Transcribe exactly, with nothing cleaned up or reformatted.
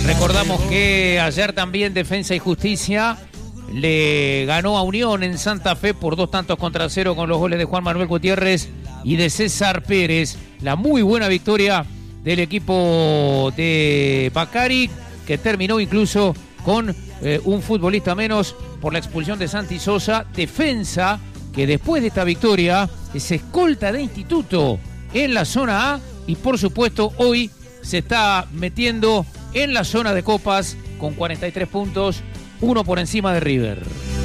Recordamos que ayer también Defensa y Justicia le ganó a Unión en Santa Fe por dos tantos contra cero con los goles de Juan Manuel Gutiérrez y de César Pérez. La muy buena victoria del equipo de Bacari, que terminó incluso con eh, un futbolista menos por la expulsión de Santi Sosa. Defensa, que después de esta victoria es escolta de Instituto en la zona A y por supuesto hoy se está metiendo en la zona de copas con cuarenta y tres puntos, uno por encima de River.